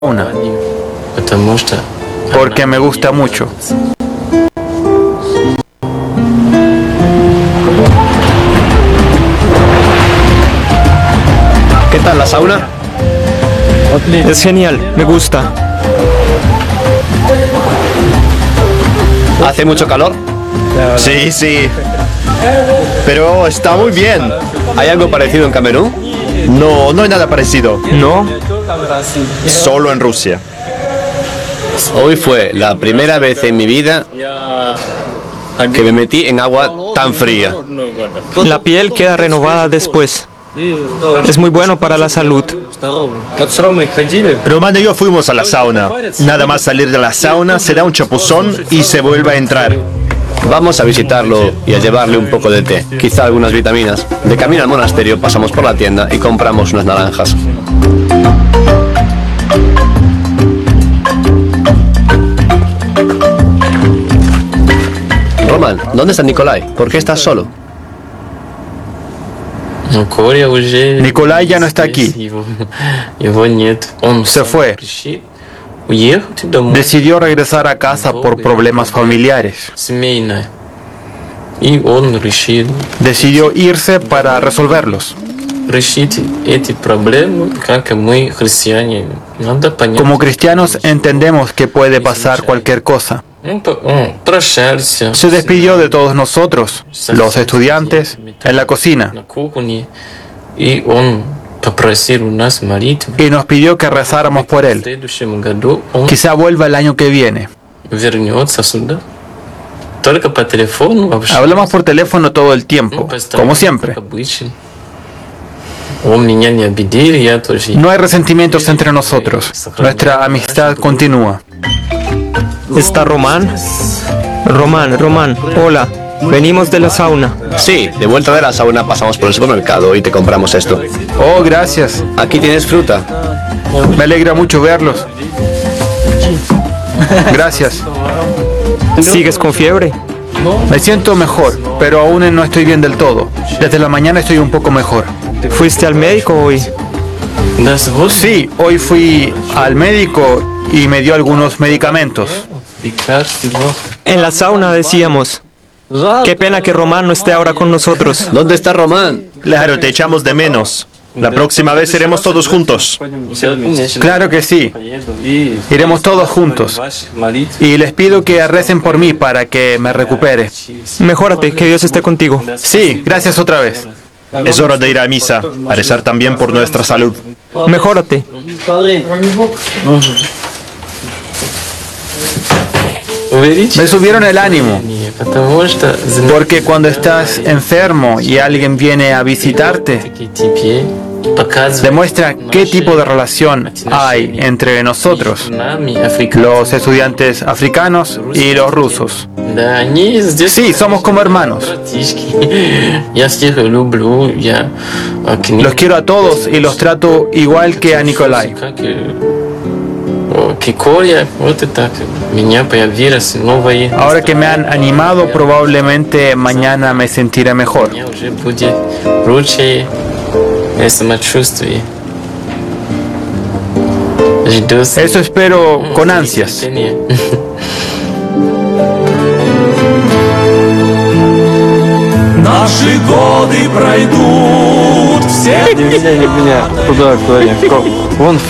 Una, porque me gusta mucho. ¿Qué tal la sauna? Es genial, me gusta. ¿Hace mucho calor? Sí, sí. Pero está muy bien. ¿Hay algo parecido en Camerún? No, no hay nada parecido. ¿No? Solo en Rusia. Hoy fue la primera vez en mi vida que me metí en agua tan fría. La piel queda renovada después. Es muy bueno para la salud. Román y yo fuimos a la sauna. Nada más salir de la sauna, se da un chapuzón y se vuelve a entrar. Vamos a visitarlo y a llevarle un poco de té, quizá algunas vitaminas. De camino al monasterio pasamos por la tienda y compramos unas naranjas. Román, ¿dónde está Nikolai? ¿Por qué estás solo? Nikolai ya no está aquí. Se fue. Decidió regresar a casa por problemas familiares. Decidió irse para resolverlos. Como cristianos entendemos que puede pasar cualquier cosa. Se despidió de todos nosotros, los estudiantes, en la cocina. Y nos pidió que rezáramos por él. Quizá vuelva el año que viene. Hablamos por teléfono todo el tiempo, como siempre. No hay resentimientos entre nosotros. Nuestra amistad continúa. ¿Está Román? Román, hola. Venimos de la sauna. Sí, de vuelta de la sauna pasamos por el supermercado y te compramos esto. Oh, gracias. Aquí tienes fruta. Me alegra mucho verlos. Gracias. ¿Sigues con fiebre? Me siento mejor, pero aún no estoy bien del todo. Desde la mañana estoy un poco mejor. ¿Fuiste al médico hoy? Sí, hoy fui al médico y me dio algunos medicamentos. En la sauna decíamos. Qué pena que Román no esté ahora con nosotros. ¿Dónde está Román? Claro, te echamos de menos. La próxima vez iremos todos juntos. Claro que sí. Iremos todos juntos. Y les pido que recen por mí para que me recupere. Mejórate, que Dios esté contigo. Sí, gracias otra vez. Es hora de ir a misa, a rezar también por nuestra salud. Mejórate. Me subieron el ánimo, porque cuando estás enfermo y alguien viene a visitarte, demuestra qué tipo de relación hay entre nosotros, los estudiantes africanos y los rusos. Sí, somos como hermanos. Los quiero a todos y los trato igual que a Nikolai. Ahora que me han animado, probablemente mañana me sentiré mejor. Eso espero con ansias. Наши годы пройдут все. Меня, куда, вон